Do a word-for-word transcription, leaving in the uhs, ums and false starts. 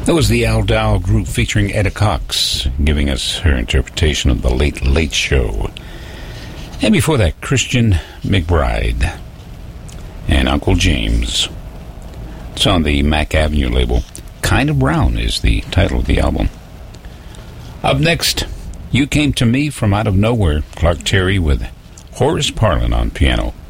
That was the Al Dow Group featuring Etta Cox, giving us her interpretation of The Late Late Show. And before that, Christian McBride and Uncle James. It's on the Mack Avenue label. Kind of Brown is the title of the album. Up next, You Came to Me from Out of Nowhere, Clark Terry with Horace Parlan on piano.